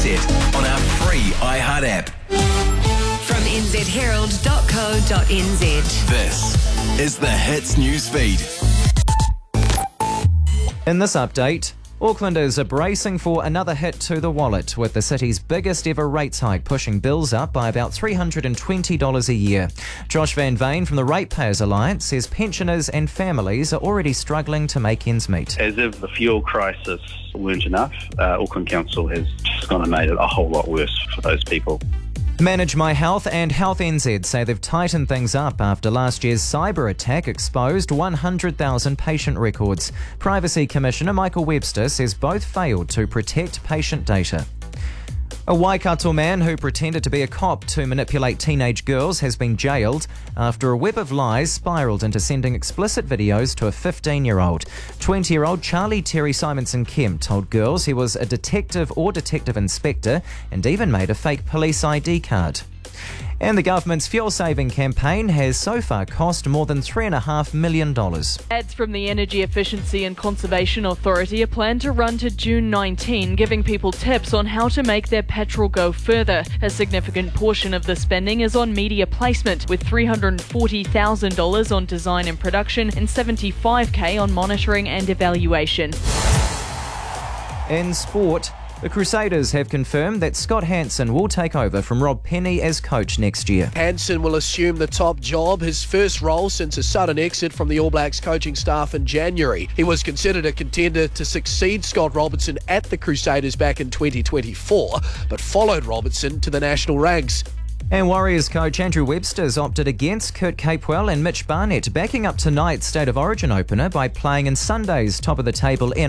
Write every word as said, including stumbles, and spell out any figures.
set on our free iHeart app. From n z herald dot co dot n z. This is the Hits News Feed. In this update, Aucklanders are bracing for another hit to the wallet, with the city's biggest ever rates hike pushing bills up by about three hundred twenty dollars a year. Josh Van Veen from the Ratepayers Alliance says pensioners and families are already struggling to make ends meet. As if the fuel crisis weren't enough, uh, Auckland Council has just gone and made it a whole lot worse for those people. Manage My Health and Health N Z say they've tightened things up after last year's cyber attack exposed one hundred thousand patient records. Privacy Commissioner Michael Webster says both failed to protect patient data. A Waikato man who pretended to be a cop to manipulate teenage girls has been jailed after a web of lies spiralled into sending explicit videos to a fifteen-year-old. twenty-year-old Charlie Terry Simonson Kemp told girls he was a detective or detective inspector and even made a fake police I D card. And the government's fuel-saving campaign has so far cost more than three point five million dollars. Ads from the Energy Efficiency and Conservation Authority are planned to run to June nineteenth, giving people tips on how to make their petrol go further. A significant portion of the spending is on media placement, with three hundred forty thousand dollars on design and production and seventy-five thousand dollars on monitoring and evaluation. In sport, the Crusaders have confirmed that Scott Hansen will take over from Rob Penny as coach next year. Hansen will assume the top job, his first role since a sudden exit from the All Blacks coaching staff in January. He was considered a contender to succeed Scott Robertson at the Crusaders back in twenty twenty-four, but followed Robertson to the national ranks. And Warriors coach Andrew Webster's opted against Kurt Capewell and Mitch Barnett, backing up tonight's State of Origin opener by playing in Sunday's top-of-the-table